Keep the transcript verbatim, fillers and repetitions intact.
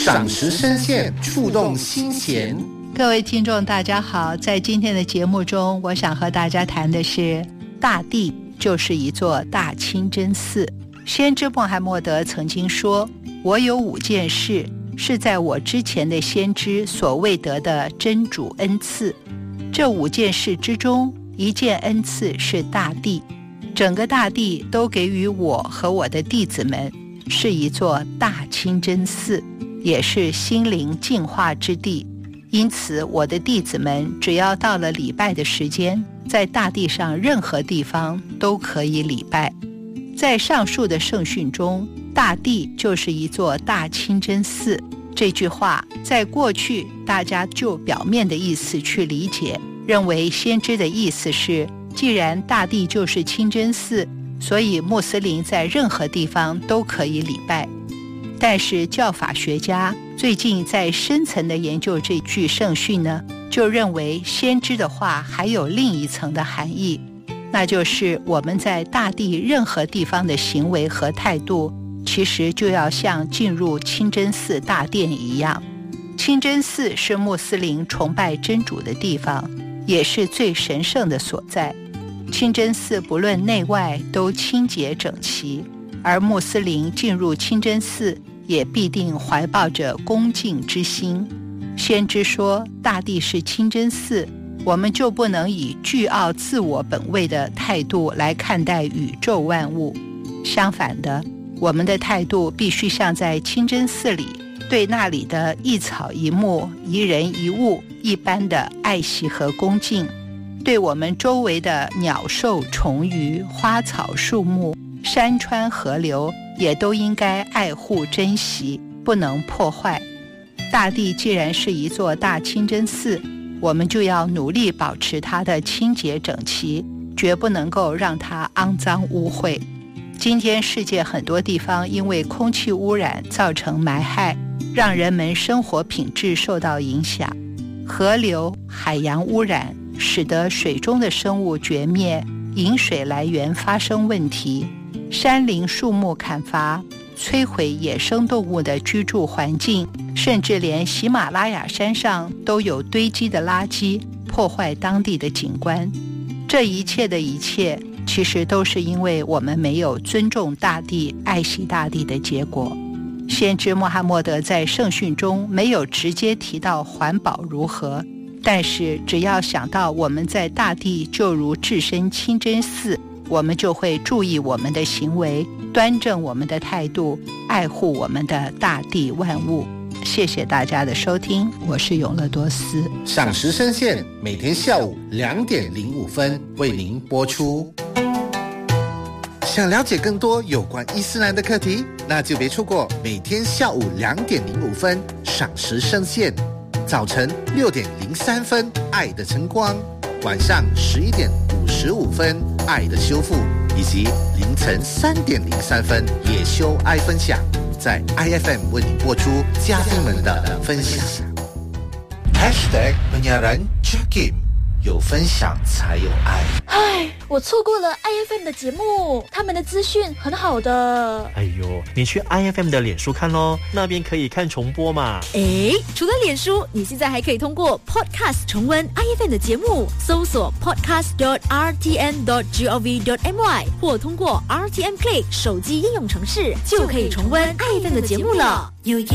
赏识声线，触动心弦。 各位听众大家好，在今天的节目中，我想和大家谈的是大地就是一座大清真寺。先知穆罕默德曾经说，我有五件事是在我之前的先知所未得的真主恩赐，这五件事之中，一件恩赐是大地，整个大地都给予我和我的弟子们，是一座大清真寺，也是心灵净化之地。因此我的弟子们只要到了礼拜的时间，在大地上任何地方都可以礼拜。在上述的圣训中，大地就是一座大清真寺，这句话在过去大家就表面的意思去理解，认为先知的意思是，既然大地就是清真寺，所以穆斯林在任何地方都可以礼拜。但是教法学家最近在深层的研究这句圣训呢，就认为先知的话还有另一层的含义，那就是我们在大地任何地方的行为和态度，其实就要像进入清真寺大殿一样。清真寺是穆斯林崇拜真主的地方，也是最神圣的所在。清真寺不论内外都清洁整齐，而穆斯林进入清真寺也必定怀抱着恭敬之心。先知说大地是清真寺，我们就不能以倨傲自我本位的态度来看待宇宙万物。相反的，我们的态度必须像在清真寺里对那里的一草一木、一人一物一般的爱惜和恭敬，对我们周围的鸟兽虫鱼、花草树木、山川河流也都应该爱护珍惜，不能破坏。大地既然是一座大清真寺，我们就要努力保持它的清洁整齐，绝不能够让它肮脏污秽。今天世界很多地方因为空气污染造成霾害，让人们生活品质受到影响。河流、海洋污染使得水中的生物绝灭，饮水来源发生问题。山林树木砍伐，摧毁野生动物的居住环境，甚至连喜马拉雅山上都有堆积的垃圾，破坏当地的景观。这一切的一切，其实都是因为我们没有尊重大地、爱惜大地的结果。先知穆罕默德在圣训中没有直接提到环保如何，但是只要想到我们在大地就如置身清真寺，我们就会注意我们的行为，端正我们的态度，爱护我们的大地万物。谢谢大家的收听，我是永乐多斯。 赏识声线每天下午两点零五分为您播出。想了解更多有关伊斯兰的课题，那就别错过每天下午两点零五分赏识声线，早晨六点零三分爱的晨光，晚上十一点五十五分爱的修复，以及凌晨三点零三分野修爱分享，在 I F M 为您播出嘉宾们的分享。 Hashtag penyiaran Jakim， 有分享才有爱。 唉，我错过了 I F M 的节目，他们的资讯很好的。 哎呦，你去 I F M 的脸书看咯，那边可以看重播嘛。 诶，除了脸书，你现在还可以通过 Podcast 重温 I F M 的节目，搜索 podcast dot r t n dot gov dot my， 或通过 R T M Play 手机应用程式，就可以重温 I F M 的节目了。有